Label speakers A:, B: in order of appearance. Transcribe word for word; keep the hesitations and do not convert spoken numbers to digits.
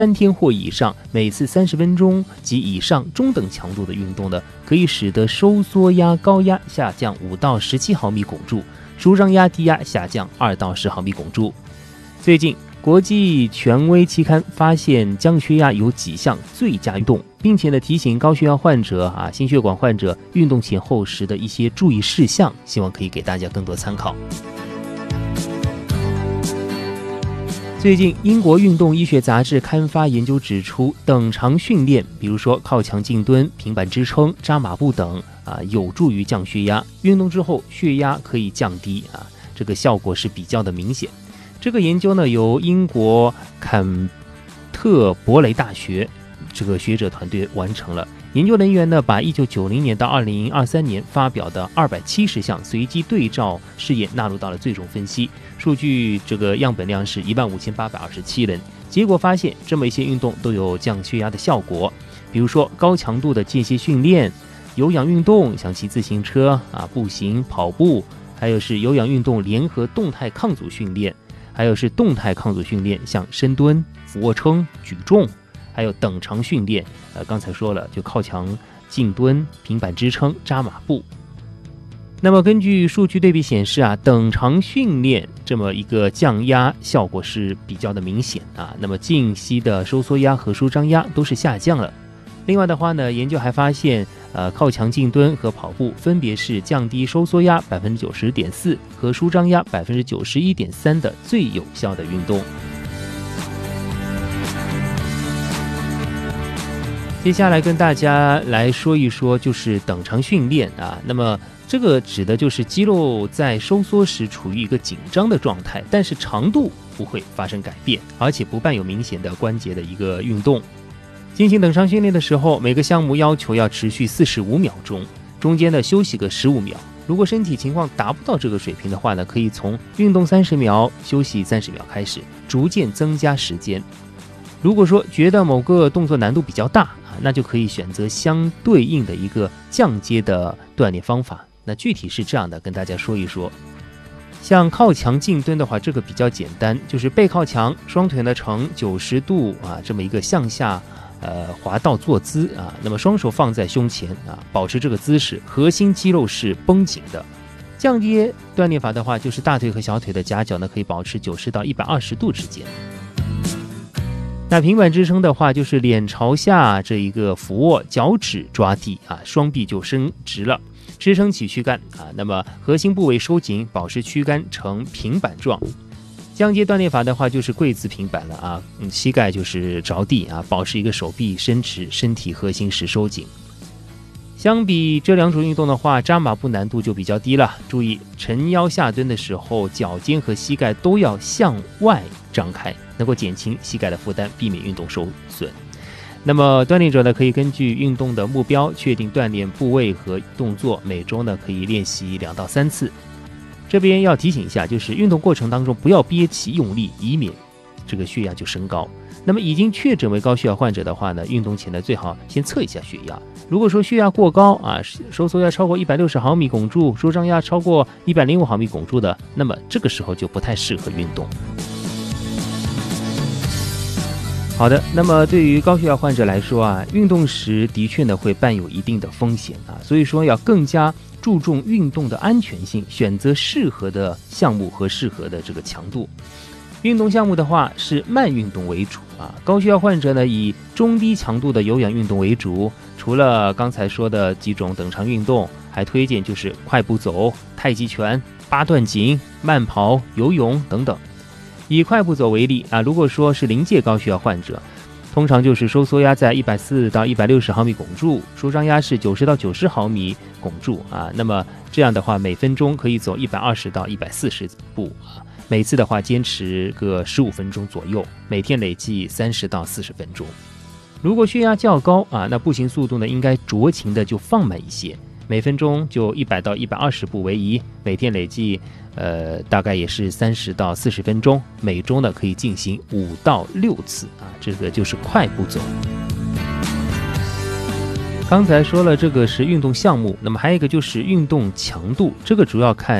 A: 三天或以上，每次三十分钟及以上中等强度的运动呢，可以使得收缩压高压下降五到十七毫米汞柱，舒张压低压下降二到十毫米汞柱。最近，国际权威期刊发现降血压有几项最佳运动，并且呢提醒高血压患者啊、心血管患者运动前后时的一些注意事项，希望可以给大家更多参考。最近，英国运动医学杂志刊发研究指出，等长训练，比如说靠墙静蹲、平板支撑、扎马步等啊，有助于降血压。运动之后，血压可以降低啊，这个效果是比较的明显。这个研究呢，由英国坎特伯雷大学这个学者团队完成了。研究人员呢，把一九九零年到二零二三年发表的二百七十项随机对照试验纳入到了最终分析，数据这个样本量是一万五千八百二十七人。结果发现，这么一些运动都有降血压的效果，比如说高强度的间歇训练、有氧运动，像骑自行车啊、步行、跑步，还有是有氧运动联合动态抗阻训练，还有是动态抗阻训练，像深蹲、俯卧撑、举重。还有等长训练，呃，刚才说了，就靠墙静蹲、平板支撑、扎马步。那么根据数据对比显示啊，等长训练这么一个降压效果是比较的明显啊。那么静息的收缩压和舒张压都是下降了。另外的话呢，研究还发现，呃，靠墙静蹲和跑步分别是降低收缩压百分之九十点四和舒张压百分之九十一点三的最有效的运动。接下来跟大家来说一说，就是等长训练啊。那么这个指的就是肌肉在收缩时处于一个紧张的状态，但是长度不会发生改变，而且不伴有明显的关节的一个运动。进行等长训练的时候，每个项目要求要持续四十五秒钟，中间呢休息个十五秒。如果身体情况达不到这个水平的话呢，可以从运动三十秒、休息三十秒开始，逐渐增加时间。如果说觉得某个动作难度比较大，那就可以选择相对应的一个降阶的锻炼方法。那具体是这样的，跟大家说一说。像靠墙静蹲的话，这个比较简单，就是背靠墙，双腿呢呈九十度啊，这么一个向下呃滑道坐姿啊。那么双手放在胸前啊，保持这个姿势，核心肌肉是绷紧的。降阶锻炼法的话，就是大腿和小腿的夹角呢可以保持九十到一百二十度之间。那平板支撑的话，就是脸朝下这一个俯卧，脚趾抓地啊，双臂就伸直了，支撑起躯干啊。那么核心部位收紧，保持躯干呈平板状。降阶锻炼法的话，就是跪姿平板了啊，嗯，膝盖就是着地啊，保持一个手臂伸直，身体核心是收紧。相比这两种运动的话，扎马步难度就比较低了。注意，沉腰下蹲的时候，脚尖和膝盖都要向外张开，能够减轻膝盖的负担，避免运动受损。那么锻炼者呢，可以根据运动的目标确定锻炼部位和动作，每周呢可以练习两到三次。这边要提醒一下，就是运动过程当中不要憋气用力，以免这个血压就升高。那么已经确诊为高血压患者的话呢，运动前呢最好先测一下血压。如果说血压过高啊，收缩压超过一百六十毫米汞柱，舒张压超过一百零五毫米汞柱的，那么这个时候就不太适合运动。好的，那么对于高血压患者来说啊，运动时的确呢会伴有一定的风险啊，所以说要更加注重运动的安全性，选择适合的项目和适合的这个强度。运动项目的话是慢运动为主啊，高血压患者呢以中低强度的有氧运动为主，除了刚才说的几种等长运动，还推荐就是快步走、太极拳、八段锦、慢跑、游泳等等。以快步走为例啊，如果说是临界高血压患者，通常就是收缩压在一百四十到一百六十毫米汞柱，舒张压是九十到九十毫米汞柱啊。那么这样的话，每分钟可以走一百二十到一百四十步啊。每次的话坚持个十五分钟左右，每天累计三十到四十分钟。如果血压较高啊，那步行速度呢应该酌情的就放慢一些，每分钟就一百到一百二十步为宜，每天累计呃大概也是三十到四十分钟，每周呢可以进行五到六次啊，这个就是快步走。刚才说了这个是运动项目，那么还有一个就是运动强度，这个主要看